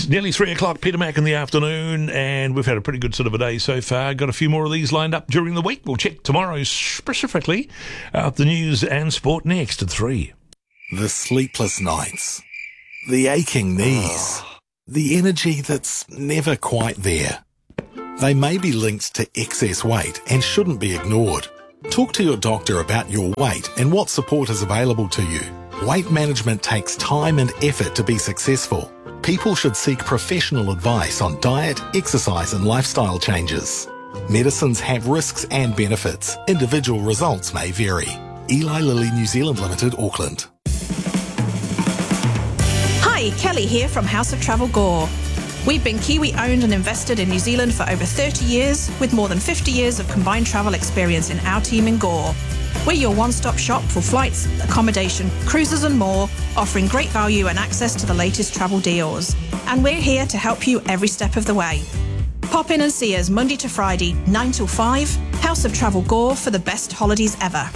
Nearly 3 o'clock, Peter Mac in the afternoon, and we've had a pretty good sort of a day so far. Got a few more of these lined up during the week. We'll check tomorrow specifically. The news and sport next at 3. The sleepless nights, the aching knees, the energy that's never quite there. They may be linked to excess weight and shouldn't be ignored. Talk to your doctor about your weight and what support is available to you. Weight management takes time and effort to be successful. People should seek professional advice on diet, exercise and lifestyle changes. Medicines have risks and benefits. Individual results may vary. Eli Lilly New Zealand Limited, Auckland. Hi, Kelly here from House of Travel Gore. We've been Kiwi owned and invested in New Zealand for over 30 years, with more than 50 years of combined travel experience in our team in Gore. We're your one-stop shop for flights, accommodation, cruises and more, offering great value and access to the latest travel deals. And we're here to help you every step of the way. Pop in and see us Monday to Friday, 9 till 5, House of Travel Gore, for the best holidays ever.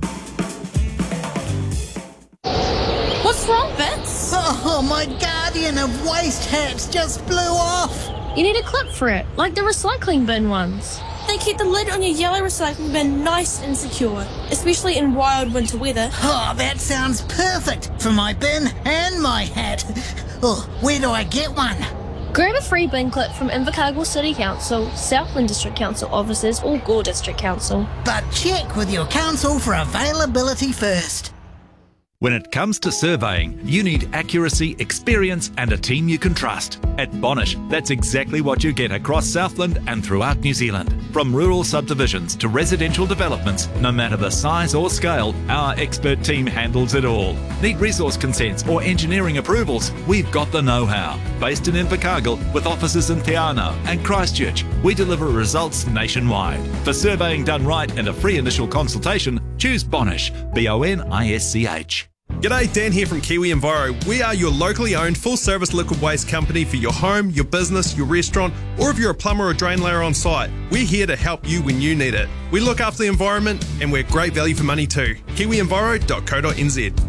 What's wrong, Bits? Oh, my Guardian of waste hats just blew off. You need a clip for it, like the recycling bin ones. They keep the lid on your yellow recycling bin nice and secure, especially in wild winter weather. Oh, that sounds perfect for my bin and my hat. Oh, where do I get one? Grab a free bin clip from Invercargill City Council, Southland District Council offices or Gore District Council. But check with your council for availability first. When it comes to surveying, you need accuracy, experience and a team you can trust. At Bonish, that's exactly what you get across Southland and throughout New Zealand. From rural subdivisions to residential developments, no matter the size or scale, our expert team handles it all. Need resource consents or engineering approvals? We've got the know-how. Based in Invercargill with offices in Te Anau and Christchurch, we deliver results nationwide. For surveying done right and a free initial consultation, choose Bonish, Bonisch. G'day, Dan here from Kiwi Enviro. We are your locally owned full-service liquid waste company for your home, your business, your restaurant, or if you're a plumber or drain layer on site. We're here to help you when you need it. We look after the environment and we're great value for money too. KiwiEnviro.co.nz.